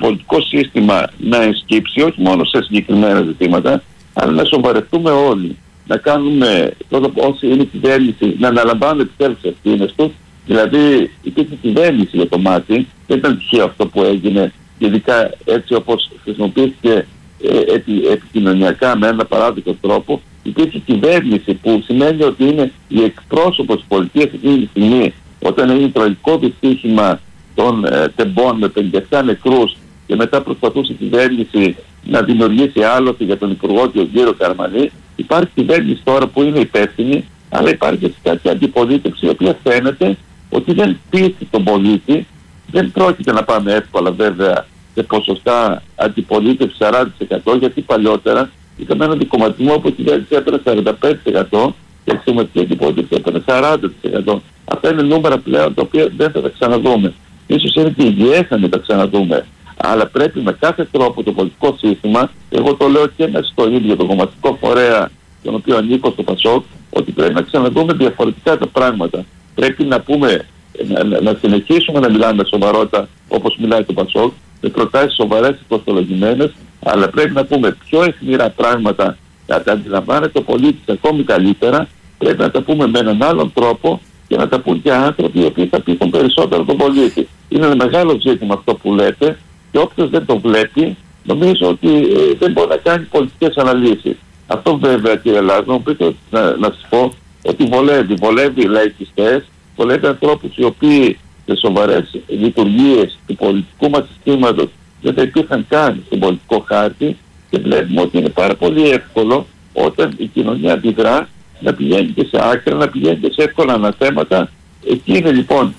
πολιτικό σύστημα να εσκύψει όχι μόνο σε συγκεκριμένα ζητήματα, αλλά να σοβαρευτούμε όλοι. Να κάνουμε, όσοι είναι κυβέρνηση, να αναλαμβάνουν επιτέλους τις ευθύνες τους. Δηλαδή, υπήρχε κυβέρνηση για το μάτι, δεν ήταν τυχαίο αυτό που έγινε, ειδικά έτσι όπως χρησιμοποιήθηκε επικοινωνιακά με ένα παράδειγμα τρόπο. Υπήρχε κυβέρνηση, που σημαίνει ότι είναι η εκπρόσωπος της πολιτείας εκείνη τη στιγμή, όταν έγινε τραγικό δυστύχημα των τεμπών με 57 νεκρούς και μετά προσπαθούσε η κυβέρνηση να δημιουργήσει άλοθη για τον Υπουργό τον κύριο Καραμανλή. Υπάρχει κυβέρνηση τώρα που είναι υπεύθυνη, αλλά υπάρχει και κάποια αντιπολίτευση, η οποία φαίνεται ότι δεν πείθει τον πολίτη. Δεν πρόκειται να πάμε εύκολα βέβαια σε ποσοστά αντιπολίτευση 40%, γιατί παλιότερα είχαμε ένα δικομματισμό που η κυβέρνηση έπαιρνε 45% και η σημαντική αντιπολίτευση έπαιρνε 40%. Αυτά είναι νούμερα πλέον τα οποία δεν θα τα ξαναδούμε. Ίσως είναι και υγιές να μην τα ξαναδούμε. Αλλά πρέπει με κάθε τρόπο το πολιτικό σύστημα, εγώ το λέω και μέσα στο ίδιο το κομματικό φορέα, τον οποίο ανήκω στο ΠΑΣΟΚ, ότι πρέπει να ξαναδούμε διαφορετικά τα πράγματα. Πρέπει να πούμε, να συνεχίσουμε να μιλάμε με σοβαρότητα όπως μιλάει το ΠΑΣΟΚ, με προτάσεις σοβαρές και κοστολογημένες, αλλά πρέπει να πούμε πιο αιχμηρά πράγματα, να τα αντιλαμβάνεται ο πολίτης ακόμη καλύτερα. Πρέπει να τα πούμε με έναν άλλον τρόπο και να τα πούν και άνθρωποι οι οποίοι θα πείσουν περισσότερο τον πολίτη. Είναι ένα μεγάλο ζήτημα αυτό που λέτε, και όποιος δεν το βλέπει, νομίζω ότι δεν μπορεί να κάνει πολιτικές αναλύσεις. Αυτό βέβαια, κύριε Λάζο, μου πείτε να σας πω ότι βολεύει λαϊκιστές, βολεύει ανθρώπους οι οποίοι σε σοβαρές λειτουργίες του πολιτικού μας συστήματος δεν θα υπήρχαν καν στον πολιτικό χάρτη, και βλέπουμε ότι είναι πάρα πολύ εύκολο όταν η κοινωνία αντιδρά να πηγαίνει και σε άκρα, να πηγαίνει και σε εύκολα αναθέματα. Εκεί είναι λοιπόν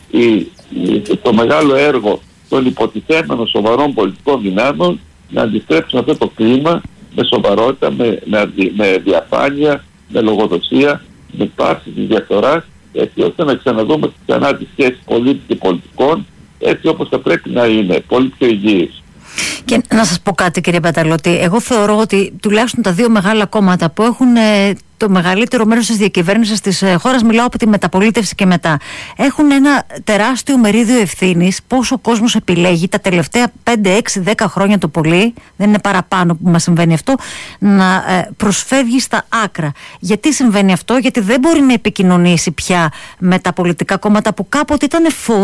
το μεγάλο έργο των υποτιθέμενων σοβαρών πολιτικών δυνάμεων να αντιστρέψουν αυτό το κλίμα με σοβαρότητα, με διαφάνεια, με λογοδοσία, με πάυση της διαφθοράς, έτσι ώστε να ξαναδούμε ξανά τις σχέσεις πολίτη και πολιτικών, έτσι όπως θα πρέπει να είναι, πολύ πιο υγιείς. Και να σας πω κάτι, κύριε Παταλώτη, εγώ θεωρώ ότι τουλάχιστον τα δύο μεγάλα κόμματα που έχουν το μεγαλύτερο μέρος της διακυβέρνησης της χώρας, μιλάω από τη μεταπολίτευση και μετά, έχουν ένα τεράστιο μερίδιο ευθύνης πώς ο κόσμος επιλέγει τα τελευταία 5, 6, 10 χρόνια το πολύ, δεν είναι παραπάνω που μας συμβαίνει αυτό, να προσφεύγει στα άκρα. Γιατί συμβαίνει αυτό? Γιατί δεν μπορεί να επικοινωνήσει πια με τα πολιτικά κόμματα που κάποτε ήταν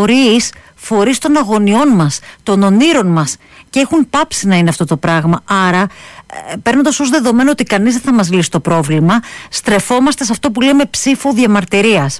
φορείς των αγωνιών μας, των ονείρων μας, και έχουν πάψει να είναι αυτό το πράγμα. Άρα, παίρνοντας ως δεδομένο ότι κανείς δεν θα μας λύσει το πρόβλημα, στρεφόμαστε σε αυτό που λέμε ψήφο διαμαρτυρίας.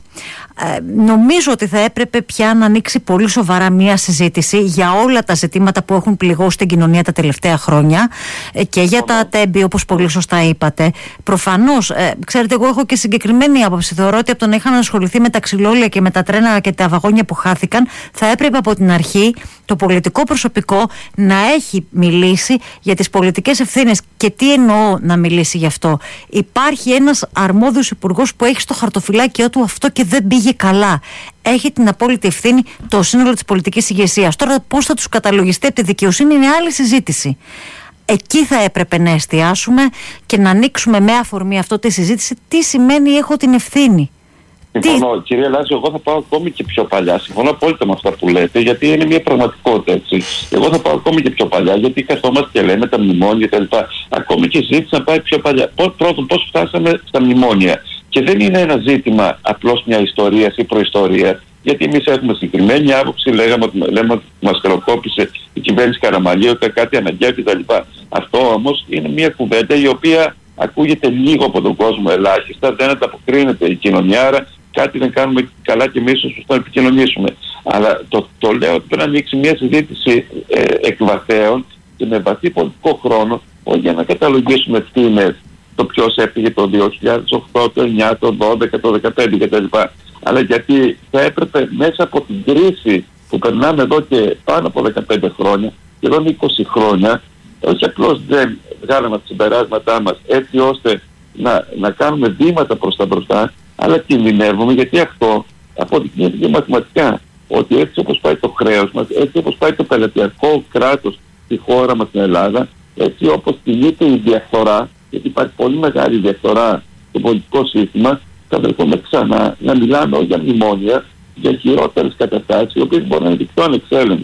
Νομίζω ότι θα έπρεπε πια να ανοίξει πολύ σοβαρά μια συζήτηση για όλα τα ζητήματα που έχουν πληγώσει την κοινωνία τα τελευταία χρόνια, και για τα τέμπη, όπως πολύ σωστά είπατε. Προφανώς, ξέρετε, εγώ έχω και συγκεκριμένη άποψη. Θεωρώ ότι από το να είχαν ασχοληθεί με τα ξυλόλια και με τα τρένα και τα βαγόνια που χάθηκαν, θα έπρεπε από την αρχή το πολιτικό προσωπικό να έχει μιλήσει για τις πολιτικές ευθύνες. Και τι εννοώ να μιλήσει γι' αυτό? Υπάρχει ένας αρμόδιος υπουργός που έχει στο χαρτοφυλάκιό του αυτό και δεν πήγε καλά. Έχει την απόλυτη ευθύνη το σύνολο της πολιτικής ηγεσίας. Τώρα πώς θα τους καταλογιστεί από τη δικαιοσύνη είναι άλλη συζήτηση. Εκεί θα έπρεπε να εστιάσουμε και να ανοίξουμε με αφορμή αυτό τη συζήτηση τι σημαίνει έχω την ευθύνη. Συμφωνώ, κυρία Λάζη, εγώ θα πάω ακόμη και πιο παλιά. Συμφωνώ απόλυτα με αυτά που λέτε, γιατί είναι μια πραγματικότητα, έτσι. Εγώ θα πάω ακόμη και πιο παλιά, γιατί καθόμαστε και λέμε τα μνημόνια κτλ. Ακόμη και η συζήτηση να πάει πιο παλιά. Πρώτον, πώς φτάσαμε στα μνημόνια. Και δεν είναι ένα ζήτημα απλώς μια ιστορία ή προϊστορία, γιατί εμείς έχουμε συγκεκριμένη άποψη, λέμε ότι μας χρεοκόπησε η κυβέρνηση Καραμανλή, ότι κάτι αναγκαίο κτλ. Αυτό όμως είναι μια κουβέντα η οποία ακούγεται λίγο από τον κόσμο ελάχιστα, δεν ανταποκρίνεται η κοινωνία, άρα κάτι δεν κάνουμε καλά και εμείς ώστε να επικοινωνήσουμε. Αλλά το λέω ότι πρέπει να ανοίξει μια συζήτηση εκ βαθέων και με βαθύ πολιτικό χρόνο, όχι για να καταλογίσουμε τι είναι το ποιος έφυγε το 2008, το 2009, το 2012, το 2015 κτλ. Αλλά γιατί θα έπρεπε μέσα από την κρίση που περνάμε εδώ και πάνω από 15 χρόνια, σχεδόν 20 χρόνια, όχι απλώς δεν βγάλαμε τα συμπεράσματά μας έτσι ώστε να κάνουμε βήματα προς τα μπροστά, αλλά κινδυνεύουμε, γιατί αυτό αποδεικνύεται και μαθηματικά, ότι έτσι όπως πάει το χρέος μας, έτσι όπως πάει το πελατειακό κράτος στη χώρα μας στην Ελλάδα, έτσι όπως κινείται η διαφθορά, γιατί υπάρχει πολύ μεγάλη διαφθορά στο πολιτικό σύστημα, θα βρεθούμε ξανά να μιλάμε όχι για μνημόνια, για χειρότερες καταστάσεις, οι οποίες μπορεί να είναι και πιο ανεξέλεγκτες.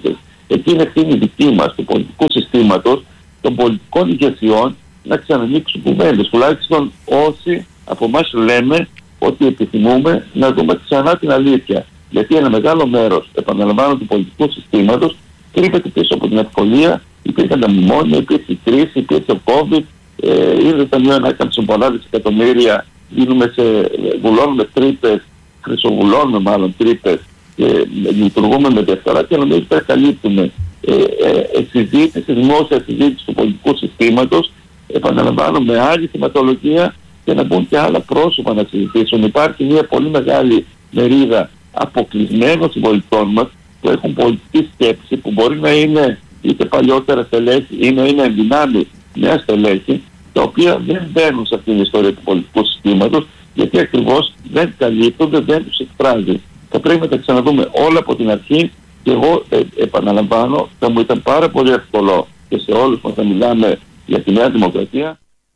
Εκεί είναι ευθύνη δική μας, του πολιτικού συστήματος, των πολιτικών ηγεσιών, να ξανανοίξουν κουβέντες. Τουλάχιστον όσοι από εμάς λέμε ότι επιθυμούμε να δούμε ξανά την αλήθεια. Γιατί ένα μεγάλο μέρος, επαναλαμβάνω, του πολιτικού συστήματος κρύβεται πίσω από την ευκολία. Υπήρχαν τα μνημόνια, υπήρχε η κρίση, υπήρχε ο COVID. Είδε τα νέα ανάκαμψη πολλά δισεκατομμύρια. Βουλώνουμε τρύπες, χρυσοβουλώνουμε μάλλον τρύπες και λειτουργούμε με διαφθορά και νομίζω ότι καλύπτουμε δημόσια συζήτηση του πολιτικού συστήματος, επαναλαμβάνω, με άλλη θεματολογία και να μπουν και άλλα πρόσωπα να συζητήσουν. Υπάρχει μια πολύ μεγάλη μερίδα αποκλεισμένων συμπολιτών μας που έχουν πολιτική σκέψη, που μπορεί να είναι είτε παλιότερα στελέχη ή να είναι ενδυνάμει νέα στελέχη, τα οποία δεν μπαίνουν σε αυτήν την ιστορία του πολιτικού συστήματος, γιατί ακριβώς δεν καλύπτονται, δεν τους εκφράζει. Θα πρέπει να τα ξαναδούμε όλα από την αρχή και εγώ επαναλαμβάνω, θα μου ήταν πάρα πολύ εύκολο και σε όλους που θα μιλάμε για τη Νέα Δημοκρατία.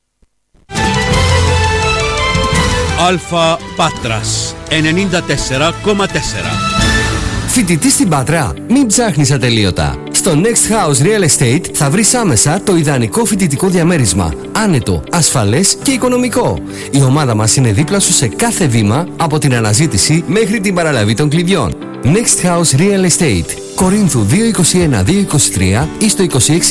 Αλφα Πάτρας 94,4. Φοιτητής στην Πάτρα, μην ψάχνεις ατελείωτα. Στο Next House Real Estate θα βρεις άμεσα το ιδανικό φοιτητικό διαμέρισμα. Άνετο, ασφαλές και οικονομικό. Η ομάδα μας είναι δίπλα σου σε κάθε βήμα, από την αναζήτηση μέχρι την παραλαβή των κλειδιών. Next House Real Estate. Κορίνθου 221-223 ή στο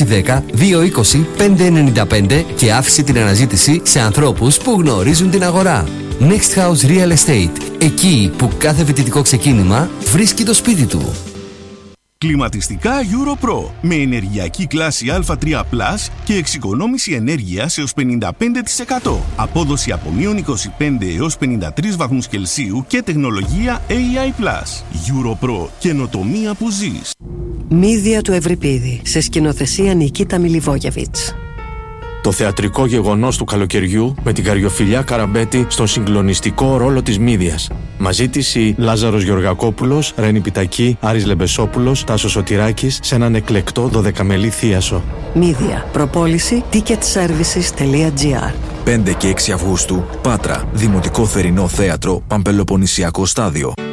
2610-220-595 και άφησε την αναζήτηση σε ανθρώπους που γνωρίζουν την αγορά. Next House Real Estate. Εκεί που κάθε φοιτητικό ξεκίνημα βρίσκει το σπίτι του. Κλιματιστικά EuroPro με ενεργειακή κλάση Α3+ και εξοικονόμηση ενέργειας έως 55%. Απόδοση από -25 έως 53 βαθμούς Κελσίου και τεχνολογία AI+. EuroPro. Καινοτομία που ζεις. Μύδια του Ευρυπίδη, σε σκηνοθεσία Νικίτα Μιλιβόγεβιτς. Το θεατρικό γεγονός του καλοκαιριού με την Καριοφιλιά Καραμπέτη στον συγκλονιστικό ρόλο της Μύδιας. Μαζί της η Λάζαρος Γεωργακόπουλος, Ρένη Πιτακή, Άρης Λεμπεσόπουλος, Τάσος Σωτηράκης σε έναν εκλεκτό 12μελή θίασο. Μύδια. Προπόληση ticketservices.gr. 5 και 6 Αυγούστου, Πάτρα, Δημοτικό Θερινό Θέατρο, Παμπελοποννησιακό Στάδιο.